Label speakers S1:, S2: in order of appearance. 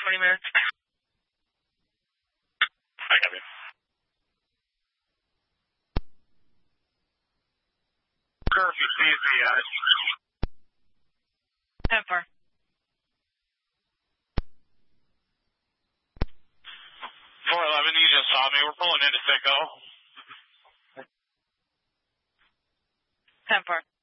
S1: 20 minutes.
S2: I got it. Curfew, CZ,
S1: 10-4.
S2: 411, you just saw me. We're pulling into Sicko.
S1: 10-4.